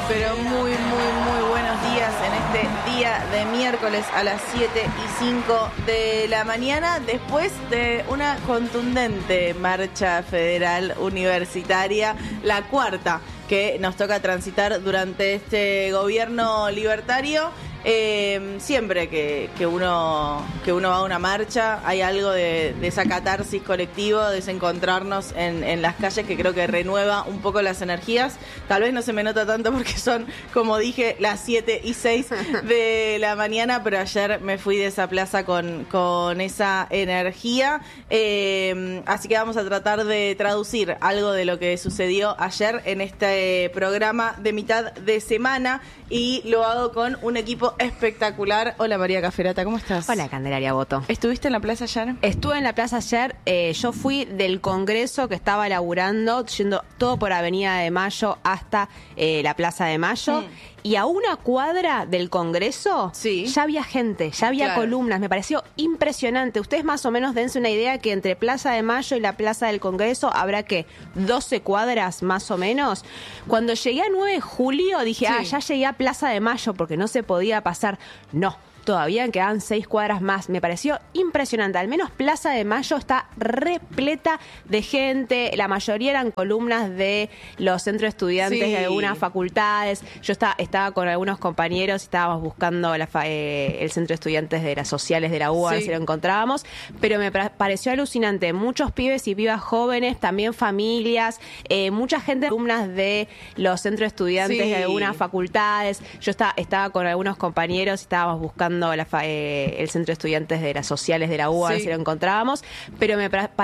pero muy buenos días en este día de miércoles a las 7:05 de la mañana, después de una contundente marcha federal universitaria, la cuarta que nos toca transitar durante este gobierno libertario. Siempre que uno va a una marcha hay algo de esa catarsis colectiva, de ese encontrarnos en las calles, que creo que renueva un poco las energías. Tal vez no se me nota tanto porque son, como dije, las 7:06 de la mañana, pero ayer me fui de esa plaza con esa energía. Así que vamos a tratar de traducir algo de lo que sucedió ayer en este programa de mitad de semana, y lo hago con un equipo espectacular. Hola María Caferata, ¿cómo estás? Hola Candelaria Boto. ¿Estuviste en la plaza ayer? Estuve en la plaza ayer. Yo fui del Congreso que estaba laburando, yendo todo por Avenida de Mayo hasta la Plaza de Mayo. Y a una cuadra del Congreso ya había gente, ya había columnas. Me pareció impresionante. Ustedes más o menos dense una idea que entre Plaza de Mayo y la Plaza del Congreso habrá que 12 cuadras más o menos. Cuando llegué a 9 de julio dije, ya llegué a Plaza de Mayo porque no se podía pasar. No. Todavía quedaban 6 cuadras más. Me pareció impresionante. Al menos Plaza de Mayo está repleta de gente. La mayoría eran columnas de los centros de estudiantes de algunas facultades. Yo estaba con algunos compañeros, estábamos buscando el centro de estudiantes de las sociales de la UBA, a ver si lo encontrábamos. Pero me pareció alucinante. Muchos pibes y pibas jóvenes, también familias, mucha gente, columnas de los centros de estudiantes de algunas facultades. Yo estaba con algunos compañeros, estábamos buscando el centro de estudiantes de las sociales de la UBA, a ver si lo encontrábamos, pero me